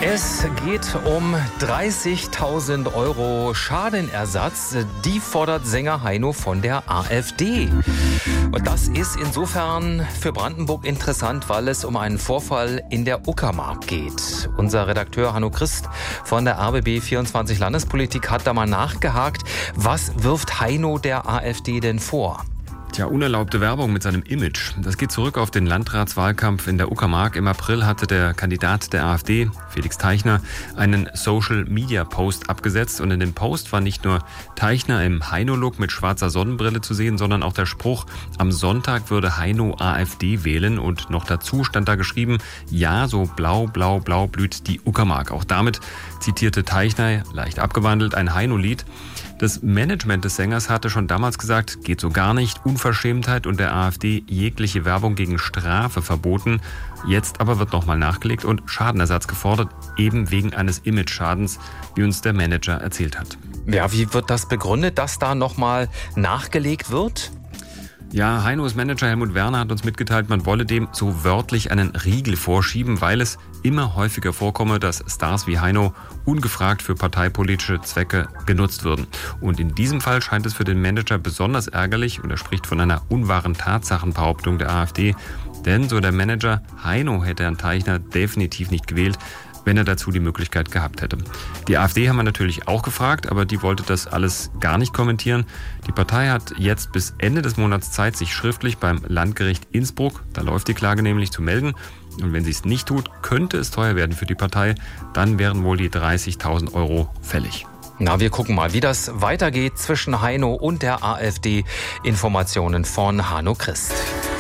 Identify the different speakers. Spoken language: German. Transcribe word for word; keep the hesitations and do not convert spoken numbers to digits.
Speaker 1: Es geht um dreißigtausend Euro Schadenersatz. Die fordert Sänger Heino von der AfD. Und das ist insofern für Brandenburg interessant, weil es um einen Vorfall in der Uckermark geht. Unser Redakteur Hanno Christ von der R B B vierundzwanzig Landespolitik hat da mal nachgehakt. Was wirft Heino der AfD denn vor?
Speaker 2: Tja, unerlaubte Werbung mit seinem Image. Das geht zurück auf den Landratswahlkampf in der Uckermark. Im April hatte der Kandidat der AfD, Felix Teichner, einen Social-Media-Post abgesetzt. Und in dem Post war nicht nur Teichner im Heino-Look mit schwarzer Sonnenbrille zu sehen, sondern auch der Spruch, am Sonntag würde Heino AfD wählen. Und noch dazu stand da geschrieben, ja, so blau, blau, blau blüht die Uckermark. Auch damit zitierte Teichner, leicht abgewandelt, ein Heino-Lied. Das Management des Sängers hatte schon damals gesagt, geht so gar nicht, Unverschämtheit und der AfD jegliche Werbung gegen Strafe verboten. Jetzt aber wird nochmal nachgelegt und Schadenersatz gefordert, eben wegen eines Image-Schadens, wie uns der Manager erzählt hat.
Speaker 1: Ja, wie wird das begründet, dass da nochmal nachgelegt wird?
Speaker 2: Ja, Heinos Manager Helmut Werner hat uns mitgeteilt, man wolle dem so wörtlich einen Riegel vorschieben, weil es immer häufiger vorkomme, dass Stars wie Heino ungefragt für parteipolitische Zwecke genutzt würden. Und in diesem Fall scheint es für den Manager besonders ärgerlich und er spricht von einer unwahren Tatsachenbehauptung der AfD. Denn, so der Manager, Heino hätte Herrn Teichner definitiv nicht gewählt, wenn er dazu die Möglichkeit gehabt hätte. Die AfD haben wir natürlich auch gefragt, aber die wollte das alles gar nicht kommentieren. Die Partei hat jetzt bis Ende des Monats Zeit, sich schriftlich beim Landgericht Innsbruck, da läuft die Klage nämlich, zu melden. Und wenn sie es nicht tut, könnte es teuer werden für die Partei. Dann wären wohl die dreißigtausend Euro fällig.
Speaker 1: Na, wir gucken mal, wie das weitergeht zwischen Heino und der AfD. Informationen von Hanno Christ.